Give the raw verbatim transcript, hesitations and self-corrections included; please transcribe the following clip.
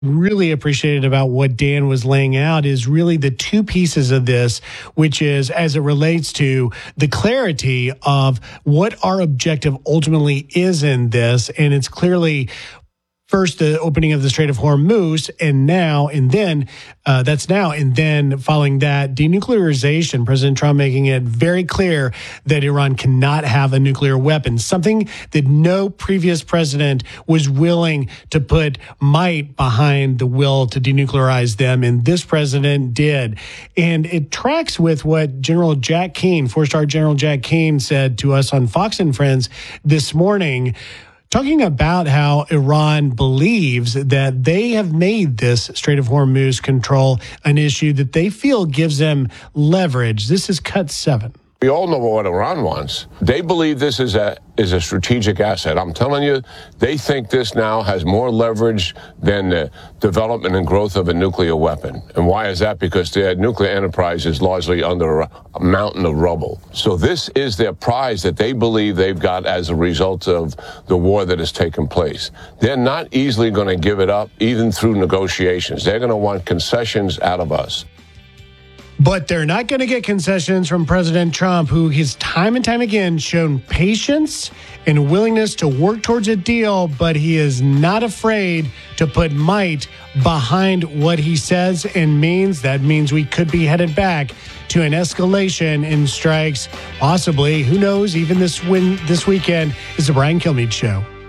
really appreciated about what Dan was laying out is really the two pieces of this, which is as it relates to the clarity of what our objective ultimately is in this. And it's clearly first the opening of the Strait of Hormuz, and now, and then, uh, that's now, and then following that, denuclearization, President Trump making it very clear that Iran cannot have a nuclear weapon, something that no previous president was willing to put might behind the will to denuclearize them, and this president did. And it tracks with what General Jack Keane, four-star General Jack Keane, said to us on Fox and Friends this morning, talking about how Iran believes that they have made this Strait of Hormuz control an issue that they feel gives them leverage. This is cut seven. We all know what Iran wants. They believe this is a is a strategic asset. I'm telling you, they think this now has more leverage than the development and growth of a nuclear weapon. And why is that? Because their nuclear enterprise is largely under a, a mountain of rubble. So this is their prize that they believe they've got as a result of the war that has taken place. They're not easily going to give it up, even through negotiations. They're going to want concessions out of us. But they're not going to get concessions from President Trump, who has time and time again shown patience and willingness to work towards a deal, but he is not afraid to put might behind what he says and means. That means we could be headed back to an escalation in strikes, possibly, who knows, even this win this weekend. Is the Brian Kilmeade Show.